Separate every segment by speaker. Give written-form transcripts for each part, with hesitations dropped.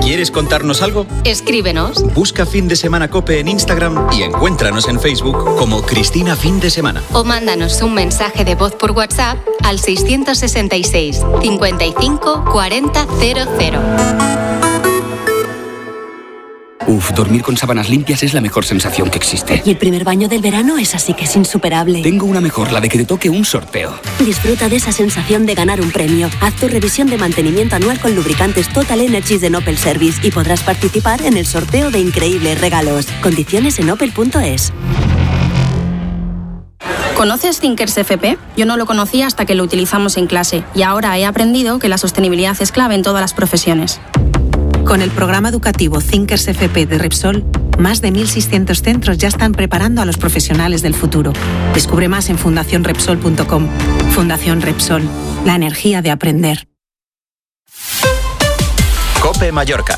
Speaker 1: ¿Quieres contarnos algo?
Speaker 2: Escríbenos.
Speaker 1: Busca Fin de Semana COPE en Instagram y encuéntranos en Facebook como Cristina Fin de Semana.
Speaker 2: O mándanos un mensaje de voz por WhatsApp al 666 55 40 00.
Speaker 3: Dormir con sábanas limpias es la mejor sensación que existe.
Speaker 4: Y el primer baño del verano es así que es insuperable.
Speaker 3: Tengo una mejor, la de que te toque un sorteo.
Speaker 4: Disfruta de esa sensación de ganar un premio. Haz tu revisión de mantenimiento anual con lubricantes Total Energies de Opel Service y podrás participar en el sorteo de increíbles regalos. Condiciones en opel.es.
Speaker 5: ¿Conoces Thinkers FP? Yo no lo conocía hasta que lo utilizamos en clase y ahora he aprendido que la sostenibilidad es clave en todas las profesiones.
Speaker 6: Con el programa educativo Thinkers FP de Repsol, más de 1.600 centros ya están preparando a los profesionales del futuro. Descubre más en fundacionrepsol.com. Fundación Repsol, la energía de aprender.
Speaker 1: COPE Mallorca.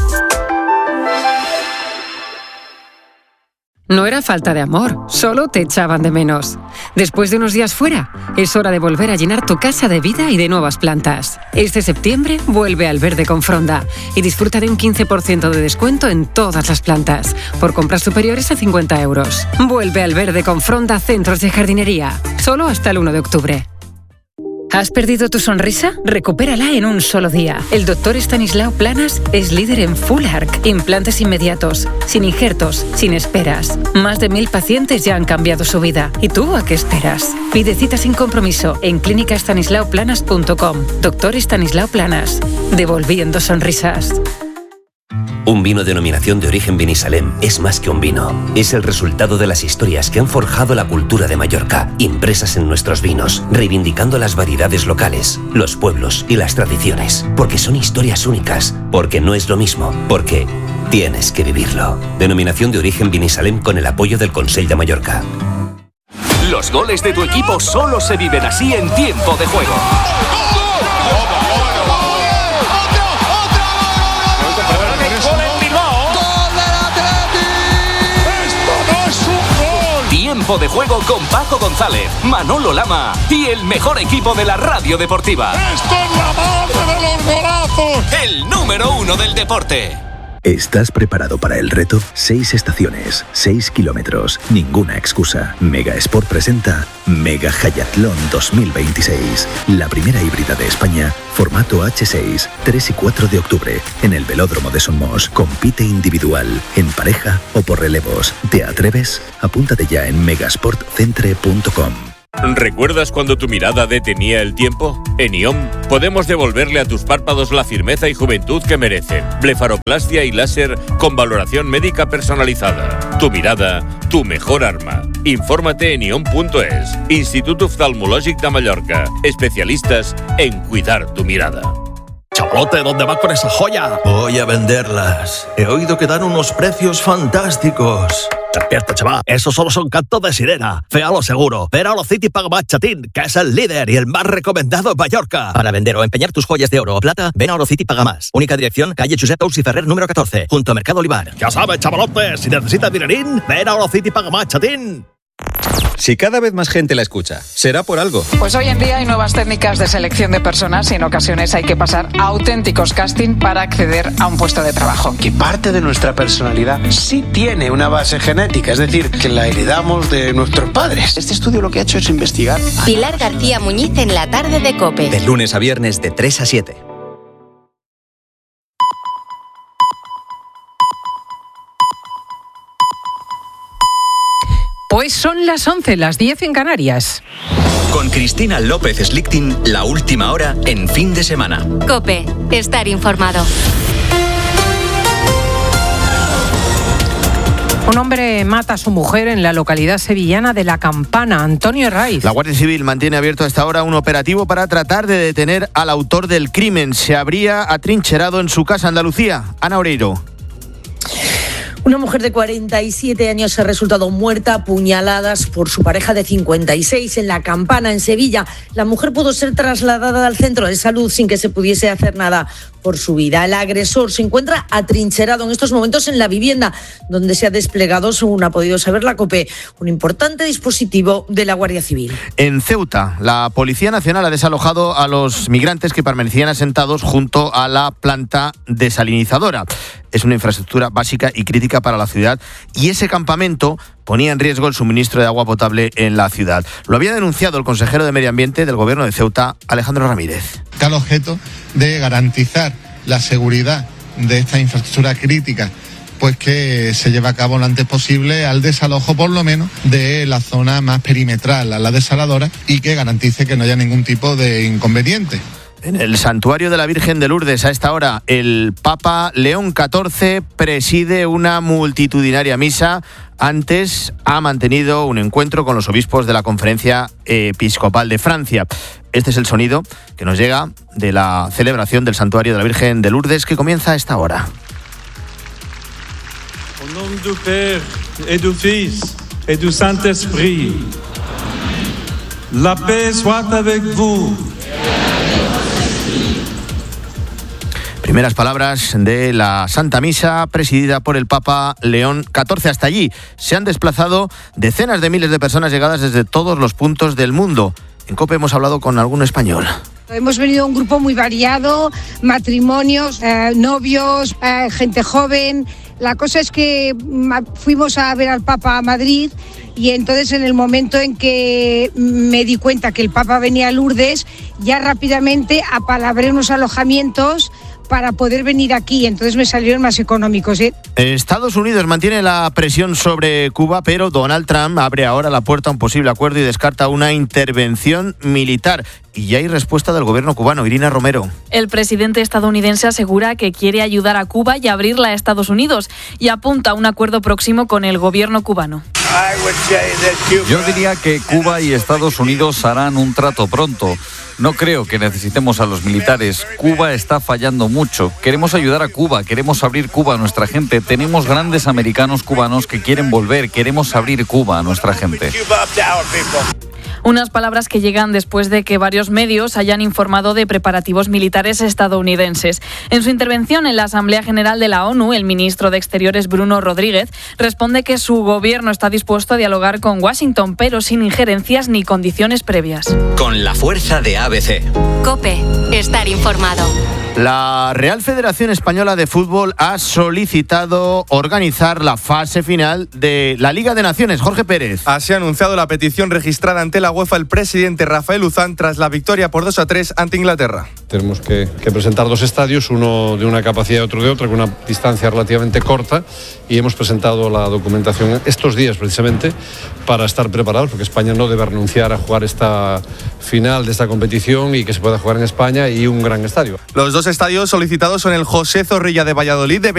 Speaker 7: No era falta de amor, solo te echaban de menos. Después de unos días fuera, es hora de volver a llenar tu casa de vida y de nuevas plantas. Este septiembre vuelve al verde con Fronda y disfruta de un 15% de descuento en todas las plantas, por compras superiores a 50 euros. Vuelve al verde con Fronda Centros de Jardinería, solo hasta el 1 de octubre. ¿Has perdido tu sonrisa? Recupérala en un solo día. El doctor Estanislao Planas es líder en Full Arc, implantes inmediatos, sin injertos, sin esperas. Más de 1.000 pacientes ya han cambiado su vida. ¿Y tú a qué esperas? Pide cita sin compromiso en clínicaestanislaoplanas.com. Doctor Estanislao Planas, devolviendo sonrisas.
Speaker 8: Un vino denominación de origen Vinisalem es más que un vino. Es el resultado de las historias que han forjado la cultura de Mallorca, impresas en nuestros vinos, reivindicando las variedades locales, los pueblos y las tradiciones. Porque son historias únicas, porque no es lo mismo, porque tienes que vivirlo. Denominación de origen Vinisalem con el apoyo del Consell de Mallorca.
Speaker 9: Los goles de tu equipo solo se viven así en tiempo de juego. Tiempo de juego con Paco González, Manolo Lama y el mejor equipo de la radio deportiva.
Speaker 10: ¡Esto es la madre de los golazos!
Speaker 9: El número 1 del deporte.
Speaker 11: ¿Estás preparado para el reto? 6 estaciones, 6 kilómetros, ninguna excusa. Mega Sport presenta Mega Hayatlón 2026. La primera híbrida de España, formato H6, 3 y 4 de octubre, en el Velódromo de Somos. Compite individual, en pareja o por relevos. ¿Te atreves? Apúntate ya en megasportcentre.com.
Speaker 12: ¿Recuerdas cuando tu mirada detenía el tiempo? En IOM podemos devolverle a tus párpados la firmeza y juventud que merecen. Blefaroplastia y láser con valoración médica personalizada. Tu mirada, tu mejor arma. Infórmate en iom.es. Instituto Oftalmològic de Mallorca. Especialistas en cuidar tu mirada.
Speaker 13: Chavalote, ¿dónde vas con esa joya? Voy a venderlas. He oído que dan unos precios fantásticos. Despierta, chaval. Esos solo son cantos de sirena. Féalo seguro. Ven a Orocity Paga Más Chatín, que es el líder y el más recomendado en Mallorca. Para vender o empeñar tus joyas de oro o plata, ven a Orocity Paga Más. Única dirección, calle Josep Tous y Ferrer, número 14, junto a Mercado Olivar. Ya sabes, chavalote, si necesitas dinerín, ven a Orocity Paga Más Chatín.
Speaker 1: Si cada vez más gente la escucha, será por algo.
Speaker 14: Pues hoy en día hay nuevas técnicas de selección de personas y en ocasiones hay que pasar a auténticos casting para acceder a un puesto de trabajo.
Speaker 15: Que parte de nuestra personalidad sí tiene una base genética, es decir, que la heredamos de nuestros padres. Este estudio lo que ha hecho es investigar.
Speaker 2: Pilar García Muñiz en la tarde de COPE.
Speaker 1: De lunes a viernes de 3 a 7.
Speaker 16: Pues son las 11, las 10 en Canarias.
Speaker 1: Con Cristina López Slichting, la última hora en Fin de Semana.
Speaker 2: COPE, estar informado.
Speaker 16: Un hombre mata a su mujer en la localidad sevillana de La Campana. Antonio Herraiz.
Speaker 17: La Guardia Civil mantiene abierto hasta ahora un operativo para tratar de detener al autor del crimen. Se habría atrincherado en su casa Andalucía. Ana Oreiro.
Speaker 18: Una mujer de 47 años ha resultado muerta a puñaladas por su pareja de 56 en La Campana, en Sevilla. La mujer pudo ser trasladada al centro de salud sin que se pudiese hacer nada. por su vida. El agresor se encuentra atrincherado en estos momentos en la vivienda, donde se ha desplegado, según ha podido saber la COPE, un importante dispositivo de la Guardia Civil.
Speaker 17: En Ceuta, la Policía Nacional ha desalojado a los migrantes que permanecían asentados junto a la planta desalinizadora. Es una infraestructura básica y crítica para la ciudad, y ese campamento ponía en riesgo el suministro de agua potable en la ciudad. Lo había denunciado el consejero de Medio Ambiente del Gobierno de Ceuta, Alejandro Ramírez.
Speaker 19: Al objeto de garantizar la seguridad de esta infraestructura crítica, pues que se lleve a cabo lo antes posible al desalojo, por lo menos, de la zona más perimetral a la desaladora, y que garantice que no haya ningún tipo de inconveniente.
Speaker 17: En el santuario de la Virgen de Lourdes, a esta hora, el Papa León XIV preside una multitudinaria misa. Antes ha mantenido un encuentro con los obispos de la Conferencia Episcopal de Francia. Este es el sonido que nos llega de la celebración del santuario de la Virgen de Lourdes, que comienza a esta hora.
Speaker 20: Au nom du Père et du Fils et du Saint-Esprit, la paix soit avec vous.
Speaker 17: Primeras palabras de la Santa Misa presidida por el Papa León XIV. Hasta allí se han desplazado decenas de miles de personas llegadas desde todos los puntos del mundo. En COPE hemos hablado con algún español.
Speaker 21: Hemos venido un grupo muy variado, matrimonios, novios, gente joven. La cosa es que fuimos a ver al Papa a Madrid, y entonces en el momento en que me di cuenta que el Papa venía a Lourdes, ya rápidamente apalabré unos alojamientos para poder venir aquí, entonces me salieron más económicos.
Speaker 17: Estados Unidos mantiene la presión sobre Cuba, pero Donald Trump abre ahora la puerta a un posible acuerdo y descarta una intervención militar. Y ya hay respuesta del gobierno cubano. Irina Romero.
Speaker 22: El presidente estadounidense asegura que quiere ayudar a Cuba y abrirla a Estados Unidos, y apunta a un acuerdo próximo con el gobierno cubano.
Speaker 23: Yo diría que Cuba y Estados Unidos harán un trato pronto. No creo que necesitemos a los militares. Cuba está fallando mucho. Queremos ayudar a Cuba, queremos abrir Cuba a nuestra gente. Tenemos grandes americanos cubanos que quieren volver. Queremos abrir Cuba a nuestra gente.
Speaker 22: Unas palabras que llegan después de que varios medios hayan informado de preparativos militares estadounidenses. En su intervención en la Asamblea General de la ONU, el ministro de Exteriores Bruno Rodríguez responde que su gobierno está dispuesto a dialogar con Washington, pero sin injerencias ni condiciones previas.
Speaker 1: Con la fuerza de ABC.
Speaker 2: COPE. Estar informado.
Speaker 17: La Real Federación Española de Fútbol ha solicitado organizar la fase final de la Liga de Naciones. Jorge Pérez.
Speaker 24: Así ha anunciado la petición registrada ante la UEFA el presidente Rafael Luzán tras la victoria por 2-3 ante Inglaterra.
Speaker 25: Tenemos que presentar dos estadios, uno de una capacidad y otro de otra, con una distancia relativamente corta, y hemos presentado la documentación estos días precisamente para estar preparados, porque España no debe renunciar a jugar esta final de esta competición y que se pueda jugar en España y un gran estadio.
Speaker 24: Los dos estadios solicitados son el José Zorrilla de Valladolid de